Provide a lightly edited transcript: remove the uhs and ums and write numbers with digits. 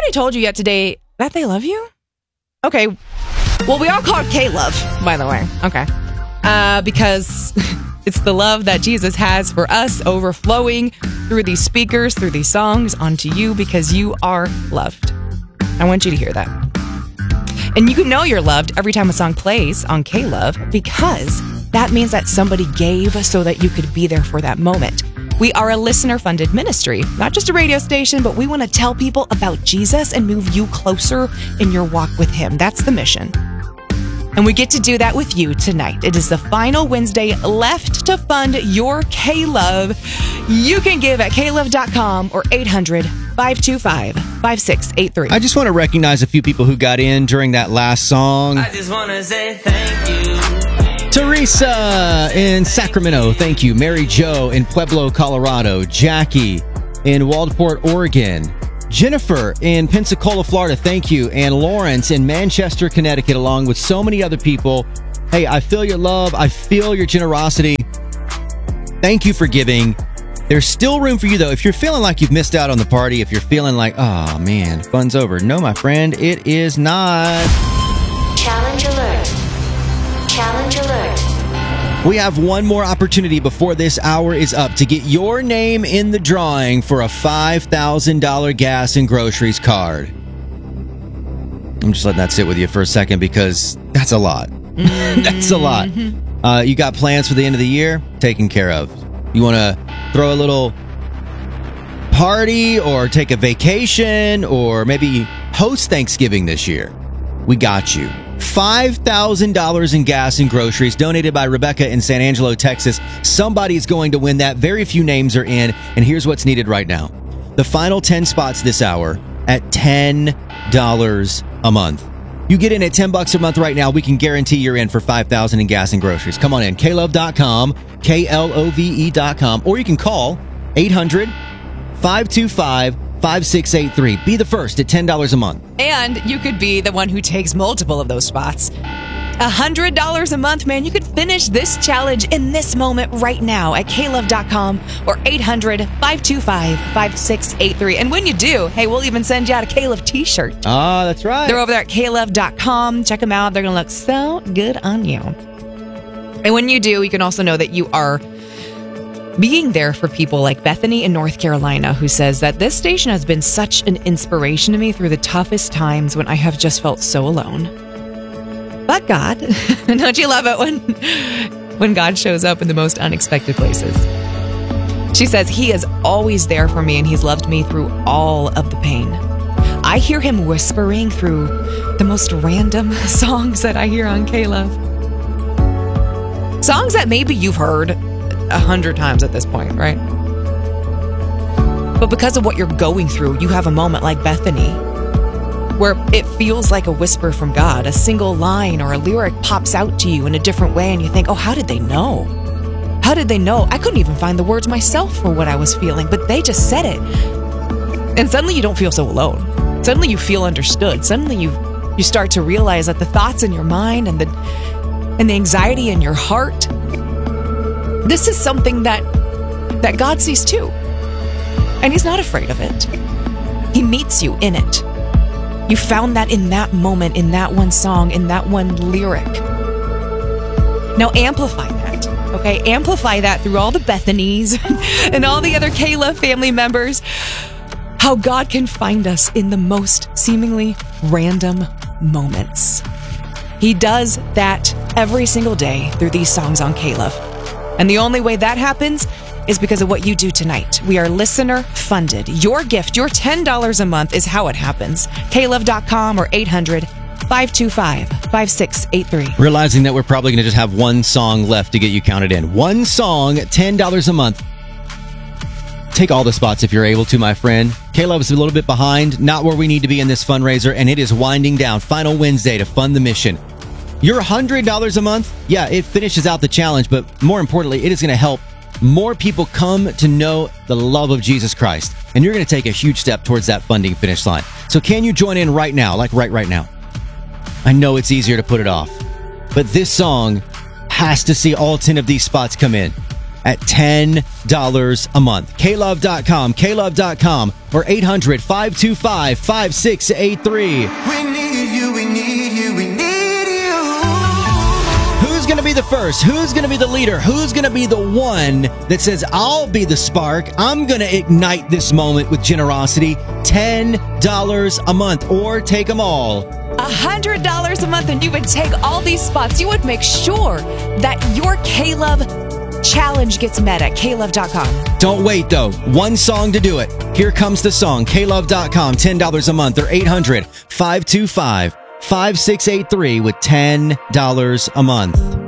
anybody told you yet today that they love you? Okay. Well, we all call it K-Love, by the way. Okay. Because it's the love that Jesus has for us overflowing through these speakers, through these songs onto you because you are loved. I want you to hear that. And you know you're loved every time a song plays on K-Love because that means that somebody gave so that you could be there for that moment. We are a listener-funded ministry, not just a radio station, but we want to tell people about Jesus and move you closer in your walk with him. That's the mission. And we get to do that with you tonight. It is the final Wednesday left to fund your K-Love. You can give at klove.com or 800-525-5683. I just want to recognize a few people who got in during that last song. I just want to say thank you. Teresa in Sacramento, thank you. Mary Jo in Pueblo, Colorado. Jackie in Waldport, Oregon. Jennifer in Pensacola, Florida, thank you. And Lawrence in Manchester, Connecticut, along with so many other people. Hey, I feel your love. I feel your generosity. Thank you for giving. There's still room for you, though. If you're feeling like you've missed out on the party, if you're feeling like, oh, man, fun's over. No, my friend, it is not. Challenge alert. Challenge alert. We have one more opportunity before this hour is up to get your name in the drawing for a $5,000 gas and groceries card. I'm just letting that sit with you for a second because that's a lot. That's a lot. You got plans for the end of the year? Taken care of. You want to throw a little party or take a vacation or maybe host Thanksgiving this year? We got you. $5,000 in gas and groceries donated by Rebecca in San Angelo, Texas. Somebody's going to win that. Very few names are in. And here's what's needed right now. The final 10 spots this hour at $10 a month. You get in at $10 a month right now. We can guarantee you're in for $5,000 in gas and groceries. Come on in. klove.com, KLOVE.com, or you can call 800-525-5683. Be the first at $10 a month. And you could be the one who takes multiple of those spots. $100 a month, man. You could finish this challenge in this moment right now at klove.com or 800-525-5683. And when you do, hey, we'll even send you out a K-Love t-shirt. Ah, that's right. They're over there at klove.com. Check them out. They're going to look so good on you. And when you do, you can also know that you are being there for people like Bethany in North Carolina, who says that this station has been such an inspiration to me through the toughest times when I have just felt so alone. But God, don't you love it when God shows up in the most unexpected places? She says he is always there for me and he's loved me through all of the pain. I hear him whispering through the most random songs that I hear on K-Love. Songs that maybe you've heard 100 times at this point, right? But because of what you're going through, you have a moment like Bethany where it feels like a whisper from God. A single line or a lyric pops out to you in a different way and you think, oh, how did they know? How did they know? I couldn't even find the words myself for what I was feeling, but they just said it. And suddenly you don't feel so alone. Suddenly you feel understood. Suddenly you start to realize that the thoughts in your mind and the anxiety in your heart, this is something that God sees too. And he's not afraid of it. He meets you in it. You found that in that moment, in that one song, in that one lyric. Now amplify that, okay? Amplify that through all the Bethanys and all the other K-Love family members. How God can find us in the most seemingly random moments. He does that every single day through these songs on K-Love. And the only way that happens is because of what you do tonight. We are listener funded. Your gift, your $10 a month is how it happens. klove.com or 800-525-5683. Realizing that we're probably going to just have one song left to get you counted in. One song, $10 a month. Take all the spots if you're able to, my friend. K-Love is a little bit behind, not where we need to be in this fundraiser, and it is winding down. Final Wednesday to fund the mission. Your $100 a month, yeah, it finishes out the challenge, but more importantly, it is going to help more people come to know the love of Jesus Christ. And you're going to take a huge step towards that funding finish line. So can you join in right now, like right now? I know it's easier to put it off, but this song has to see all 10 of these spots come in. at $10 a month. KLove.com, KLove.com, or 800-525-5683. We need you, we need you, we need you. Who's going to be the first? Who's going to be the leader? Who's going to be the one that says, I'll be the spark? I'm going to ignite this moment with generosity. $10 a month, or take them all. $100 a month, and you would take all these spots. You would make sure that your K-Love challenge gets met at klove.com. Don't wait, though. One song to do it. Here comes the song. klove.com, $10 a month, or 800-525-5683 with $10 a month.